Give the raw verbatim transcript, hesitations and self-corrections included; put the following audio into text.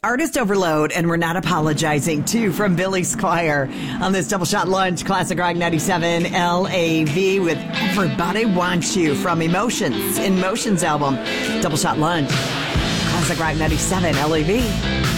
Artist Overload, and We're Not Apologizing, too, from Billy Squier on this Double Shot Lunch, Classic Rock ninety-seven L A V with Everybody Wants You from Emotions, In Motions album. Double Shot Lunch, Classic Rock ninety-seven L A V.